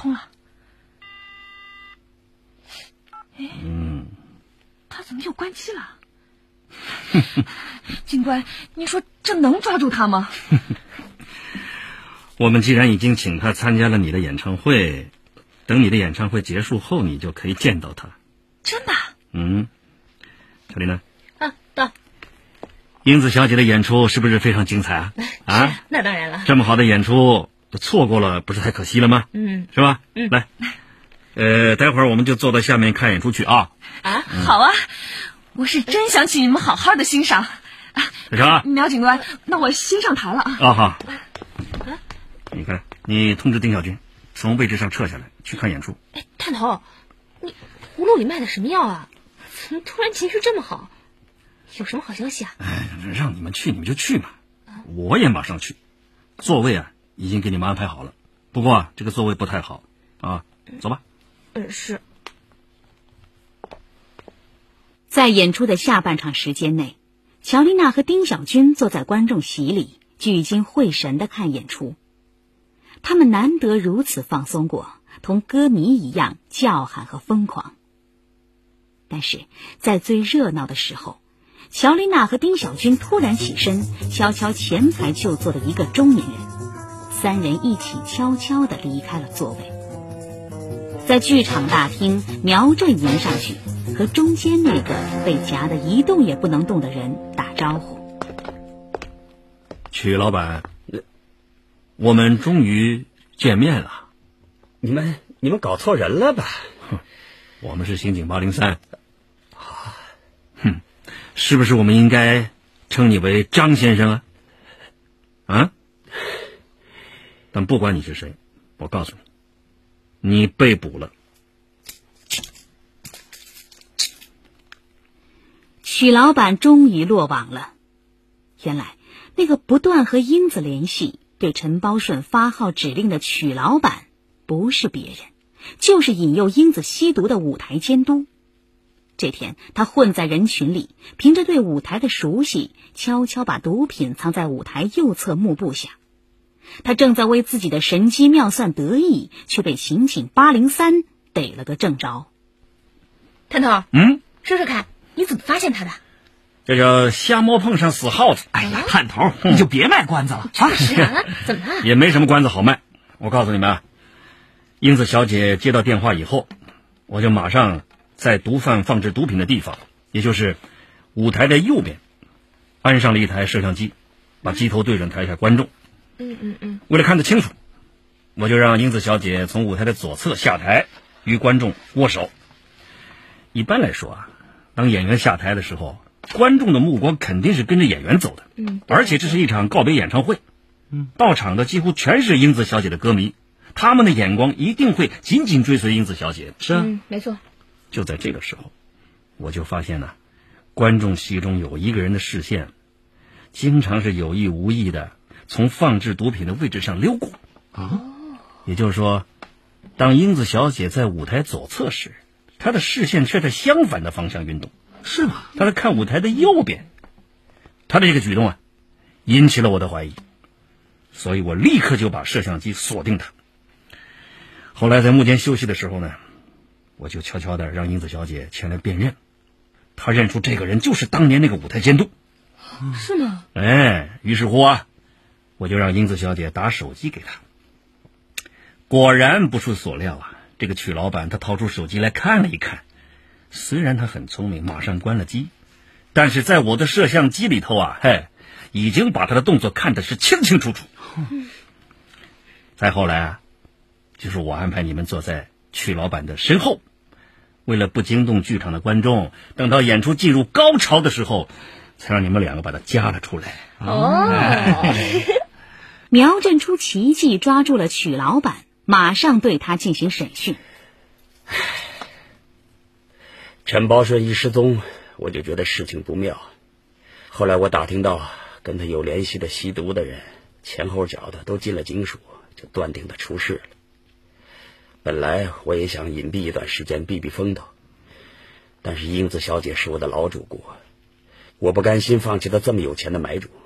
通了。哎，他怎么又关机了？警官，你说这能抓住他吗？ 我们既然已经请他参加了你的演唱会，等你的演唱会结束后，你就可以见到他。 真的？ 小丽呢？ 到。 英子小姐的演出是不是非常精彩啊？ 啊，那当然了。 这么好的演出错过了，不是太可惜了吗？是吧？来，待会儿我们就坐到下面看演出去啊。 好啊，我是真想请你们好好的欣赏。 小乔， 苗警官，那我先上台了啊。 好。你看，你通知丁小军，从位置上撤下来去看演出。 探头，你葫芦里卖的什么药啊？怎么突然情绪这么好？有什么好消息啊？ 让你们去你们就去嘛，我也马上去。座位已经给你们安排好了，不过这个座位不太好啊，走吧。 是。 在演出的下半场时间内，乔丽娜和丁小军坐在观众席里，聚精会神地看演出。他们难得如此放松过，同歌迷一样叫喊和疯狂。但是在最热闹的时候，乔丽娜和丁小军突然起身，悄悄前排就坐的一个中年人，三人一起悄悄地离开了座位。在剧场大厅，苗振迎上去和中间那个被夹得一动也不能动的人打招呼。 曲老板，我们终于见面了。 你们搞错人了吧？ 我们是刑警803。是不是我们应该称你为张先生啊？但不管你是谁，我告诉你，你被捕了。 曲老板终于落网了。原来那个不断和英子联系，对陈包顺发号指令的曲老板不是别人，就是引诱英子吸毒的舞台监督。这天他混在人群里，凭着对舞台的熟悉，悄悄把毒品藏在舞台右侧幕布下。他正在为自己的神机妙算得意，却被刑警803逮了个正着。 探头，说说看，你怎么发现他的？ 这叫瞎猫碰上死耗子。 哎呀，探头，你就别卖关子了啊！是啊，怎么了？ 也没什么关子好卖。我告诉你们英子小姐接到电话以后，我就马上在毒贩放置毒品的地方，也就是舞台的右边，安上了一台摄像机，把机头对准台下观众。为了看得清楚，我就让英子小姐从舞台的左侧下台，与观众握手。一般来说当演员下台的时候，观众的目光肯定是跟着演员走的。而且这是一场告别演唱会，到场的几乎全是英子小姐的歌迷，他们的眼光一定会紧紧追随英子小姐。 是啊，没错。 就在这个时候，我就发现观众席中有一个人的视线经常是有意无意的从放置毒品的位置上溜过。也就是说，当英子小姐在舞台左侧时，她的视线却在相反的方向运动。 是吗？ 她在看舞台的右边。她的这个举动引起了我的怀疑，所以我立刻就把摄像机锁定她。后来在幕间休息的时候我就悄悄地让英子小姐前来辨认，她认出这个人就是当年那个舞台监督。 是吗？ 于是乎我就让英子小姐打手机给她。果然不出所料这个曲老板他掏出手机来看了一看，虽然他很聪明，马上关了机，但是在我的摄像机里头已经把他的动作看得是清清楚楚。再后来就是我安排你们坐在曲老板的身后，为了不惊动剧场的观众，等到演出进入高潮的时候，才让你们两个把他夹了出来。 苗振出奇迹抓住了曲老板，马上对他进行审讯。 陈包顺一失踪，我就觉得事情不妙。后来我打听到跟他有联系的吸毒的人，前后脚的都进了警署，就断定他出事了。本来我也想隐蔽一段时间避避风头，但是英子小姐是我的老主顾，我不甘心放弃她这么有钱的买主，